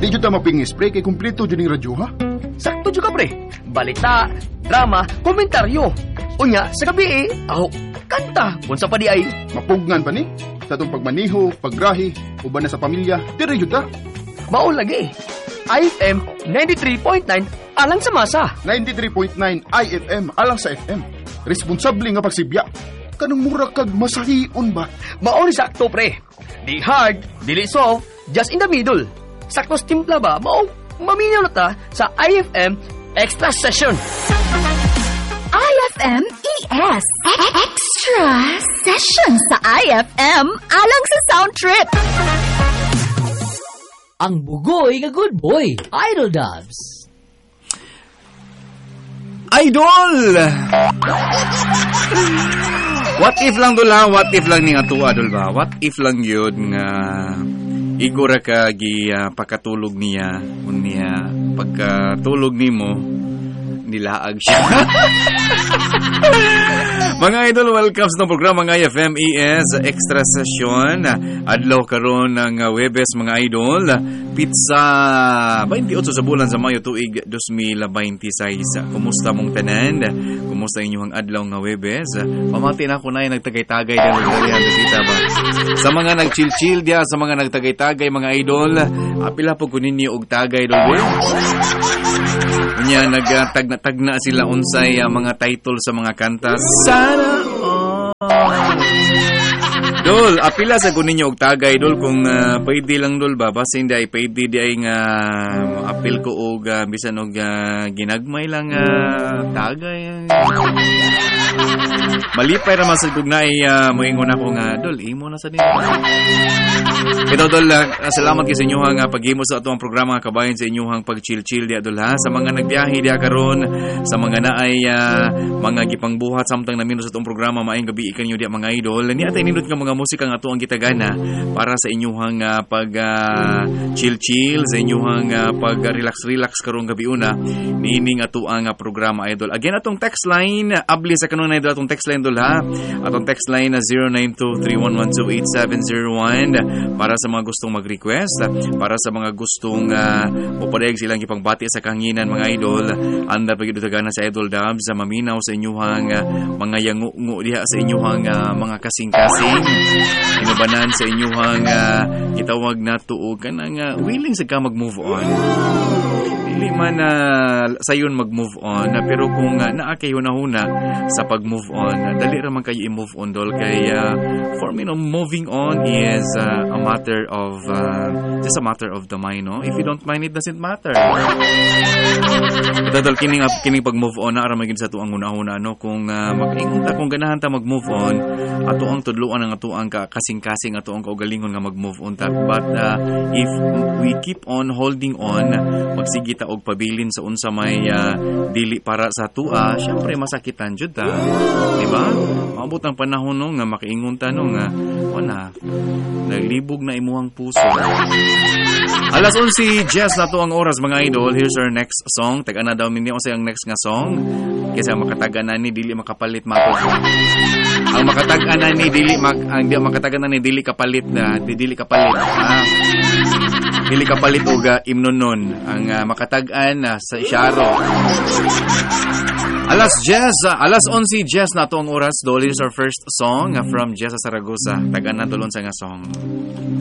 Di dyan ta mapingis, pre, kay kumpleto dyan yung radyo, ha? Sakto juga pre. Balita, drama, komentaryo. Unya, sa gabi kanta. Unsa pa di ay. Mapugnan pa ni? Sa itong pagmaniho, paggrahi, uban na sa pamilya, dire dyan ta. Maol lagi. IFM 93.9 alang sa masa. 93.9 IFM alang sa FM. Responsable nga pagsibya. Kanang mura kag masahion ba? Maol sakto pre. Di hard, dili soft, just in the middle. Sakto timpla ba? Maminaw na ta sa IFM Extra Session. IFM ES Extra Session sa IFM alang sa Sound Trip. Ang bugoy nga good boy, Idol Dubs. Idol! What if lang dul ha? What if lang ni nga tuwa dul ba? What if lang yun nga igura ka pakatulog niya unya pagkatulog nimo nilaag siya. Mga idol, welcome sa programa ng IFM ES Extra Session. Adlaw karon ng Webes mga idol. Pizza 28 sa bulan sa Mayo tuig 2026. Kumusta mong tanan? Kumusta inyong adlaw nga Webes? Pamati na ako na nagtagay-tagay din bisita ba. Sa mga nag-chill-chill dia, sa mga nagtagay-tagay mga idol, apila po kunin niyo og tagay dol. Nya nagtagna sila unsay mga title sa mga kanta. Sana Dol, apila sa kunin niyo og tagay dol kung pwede lang dol ba basta hindi ay pwede di ay nga apil ko og bisan og ginagmay lang tagay. Malipay ra man sa gugnay moingon ako nga dol imo na sa nimo. Ito dol, salamat kay sa inyohang paghimo sa atong programa kabayan sa inyohang pag-chill-chill dia dol ha. Sa mga nagbiyahe dia karon, sa mga naay mga gipangbuhat samtang namin sa atong programa maayong gabi ikanyo dia mga idol. Ni atay nindot nga mga musika nga atong gitagana para sa inyohang pag chill-chill, sa inyohang pag relax karong gabi una niining ato ang programa idol. Again atong text line abli sa kanunay idol atong text line dol ha. Atong text line na 0923112871 para sa mga gustong mag-request, para sa mga gustong mapadayag silang ipangbati sa kahanginan mga idol. Anda pagid utagana sa Idol Dubs sa maminaw sa inyuhang mga yangu-ngu diha sa inyuhang mga kasing-kasing. Inubanan sa inyuhang gitawag na tuog kanang willing sa ka mag-move on. Dili man sayon mag-move on pero kung naa kay hunahuna sa pag-move on, dali ra man kayo i-move on dol kay for me no, moving on is a matter of just a matter of the mind, no? If you don't mind, it doesn't matter. Dahil kining pag-move on na ara magin sa tuang una-una no kung mag-ingon ta kung ganahan ta mag-move on ato ang tudluan ang ato ang kasing-kasing ato ang kaugalingon nga mag-move on ta, but if we keep on holding on magsige ta og pabilin sa unsa may dili para sa tua, syempre masakitan jud ta, di ba? Maabot ang panahon no nga makaingon ta no nga wala naglibog na imuhang puso. Alas 11 Jess na to ang oras mga idol. Here's our next song. Taga na daw ninyo sa ang next nga song. Kasi ang makatagan ni dili makapalit mako. Ang makatagan ni dili makatagan ni dili kapalit na dili kapalit. Dili kapalit og imnonon. Ang makatagan sa Sharo. Alas 11 Jess na to ang oras. Here's our first song from Jess Saragosa. Taga na dulon sa nga song.